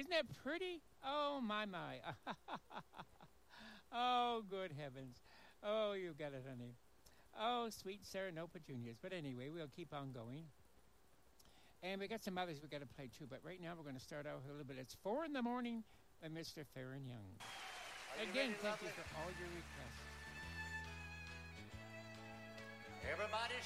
Isn't that pretty? Oh, my. Oh, good heavens. Oh, you got it, honey. Oh, sweet Sarah, no petunias. But anyway, we'll keep on going. And we got some others we got to play too. But right now we're going to start out a little bit. It's 4 in the morning by Mr. Farron Young. Again, thank you for all your requests. Everybody